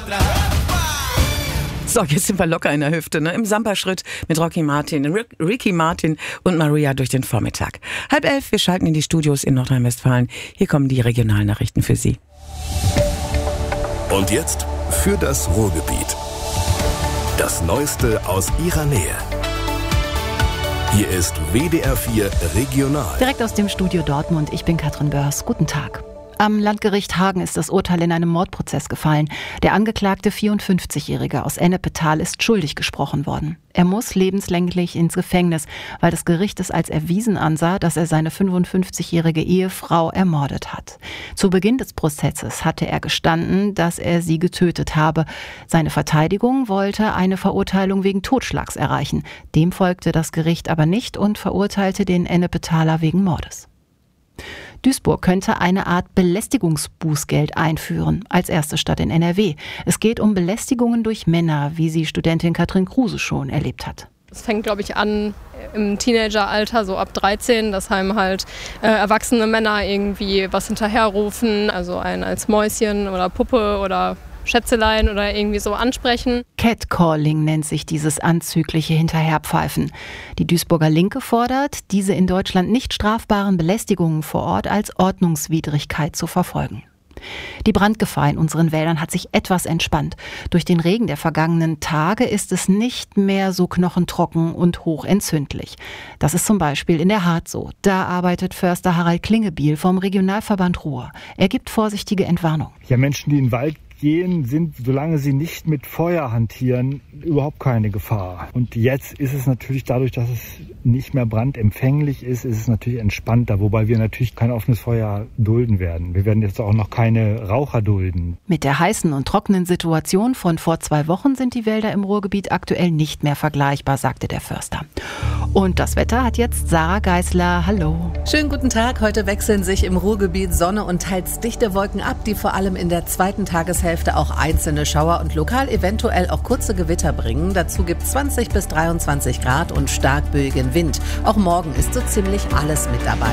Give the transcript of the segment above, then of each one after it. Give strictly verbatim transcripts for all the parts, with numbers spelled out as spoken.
So, jetzt sind wir locker in der Hüfte, ne? Im Samba-Schritt mit Rocky Martin, Rick, Ricky Martin und Maria durch den Vormittag. Halb elf, wir schalten in die Studios in Nordrhein-Westfalen. Hier kommen die Regionalnachrichten für Sie. Und jetzt für das Ruhrgebiet. Das Neueste aus Ihrer Nähe. Hier ist W D R vier Regional. Direkt aus dem Studio Dortmund, ich bin Katrin Börs. Guten Tag. Am Landgericht Hagen ist das Urteil in einem Mordprozess gefallen. Der angeklagte vierundfünfzigjährige aus Ennepetal ist schuldig gesprochen worden. Er muss lebenslänglich ins Gefängnis, weil das Gericht es als erwiesen ansah, dass er seine fünfundfünfzigjährige Ehefrau ermordet hat. Zu Beginn des Prozesses hatte er gestanden, dass er sie getötet habe. Seine Verteidigung wollte eine Verurteilung wegen Totschlags erreichen. Dem folgte das Gericht aber nicht und verurteilte den Ennepetaler wegen Mordes. Duisburg könnte eine Art Belästigungsbußgeld einführen, als erste Stadt in N R W. Es geht um Belästigungen durch Männer, wie sie Studentin Katrin Kruse schon erlebt hat. Es fängt, glaube ich, an im Teenageralter, so ab dreizehn, dass einem halt äh, erwachsene Männer irgendwie was hinterherrufen, also einen als Mäuschen oder Puppe oder Schätzelein oder irgendwie so ansprechen. Catcalling nennt sich dieses anzügliche Hinterherpfeifen. Die Duisburger Linke fordert, diese in Deutschland nicht strafbaren Belästigungen vor Ort als Ordnungswidrigkeit zu verfolgen. Die Brandgefahr in unseren Wäldern hat sich etwas entspannt. Durch den Regen der vergangenen Tage ist es nicht mehr so knochentrocken und hochentzündlich. Das ist zum Beispiel in der Hart so. Da arbeitet Förster Harald Klingebiel vom Regionalverband Ruhr. Er gibt vorsichtige Entwarnung. Ja, Menschen, die in den Wald gehen, sind, solange sie nicht mit Feuer hantieren, überhaupt keine Gefahr. Und jetzt ist es natürlich dadurch, dass es nicht mehr brandempfänglich ist, ist es natürlich entspannter, wobei wir natürlich kein offenes Feuer dulden werden. Wir werden jetzt auch noch keine Raucher dulden. Mit der heißen und trockenen Situation von vor zwei Wochen sind die Wälder im Ruhrgebiet aktuell nicht mehr vergleichbar, sagte der Förster. Und das Wetter hat jetzt Sarah Geisler. Hallo. Schönen guten Tag. Heute wechseln sich im Ruhrgebiet Sonne und teils dichte Wolken ab, die vor allem in der zweiten Tageshälfte auch einzelne Schauer und lokal eventuell auch kurze Gewitter bringen. Dazu gibt es zwanzig bis dreiundzwanzig Grad und stark böigen Wind. Auch morgen ist so ziemlich alles mit dabei.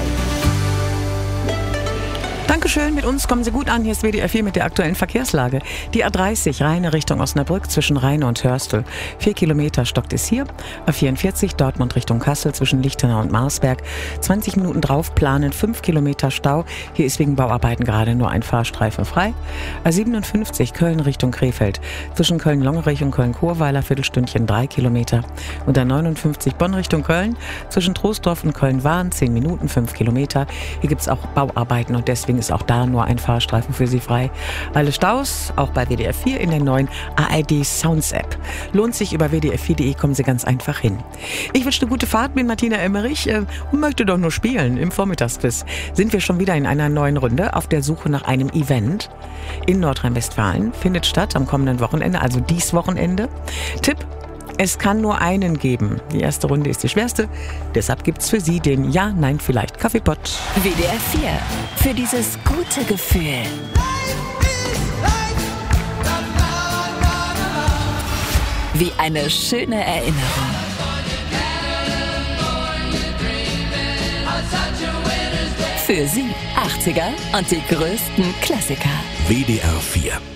Dankeschön, mit uns kommen Sie gut an. Hier ist W D R vier mit der aktuellen Verkehrslage. Die A dreißig, Rheine Richtung Osnabrück zwischen Rheine und Hörstel. Vier Kilometer stockt es hier. A vierundvierzig, Dortmund Richtung Kassel zwischen Lichtenau und Marsberg. zwanzig Minuten drauf planen, fünf Kilometer Stau. Hier ist wegen Bauarbeiten gerade nur ein Fahrstreifen frei. A siebenundfünfzig, Köln Richtung Krefeld. Zwischen Köln-Longerich und Köln-Chorweiler, Viertelstündchen, drei Kilometer. Und A neunundfünfzig, Bonn Richtung Köln. Zwischen Troisdorf und Köln-Wahn, zehn Minuten, fünf Kilometer. Hier gibt es auch Bauarbeiten und deswegen ist auch da nur ein Fahrstreifen für Sie frei. Alle Staus, auch bei W D R vier in der neuen A R D Sounds App. Lohnt sich, über w d r vier punkt de kommen Sie ganz einfach hin. Ich wünsche eine gute Fahrt mit Martina Emmerich äh, und möchte doch nur spielen. Im Vormittagsquiz sind wir schon wieder in einer neuen Runde auf der Suche nach einem Event. In Nordrhein-Westfalen findet statt am kommenden Wochenende, also dies Wochenende. Tipp: Es kann nur einen geben. Die erste Runde ist die schwerste. Deshalb gibt's für Sie den Ja, Nein, Vielleicht Kaffeepott. W D R vier. Für dieses gute Gefühl. Wie eine schöne Erinnerung. Für Sie achtziger und die größten Klassiker. W D R vier.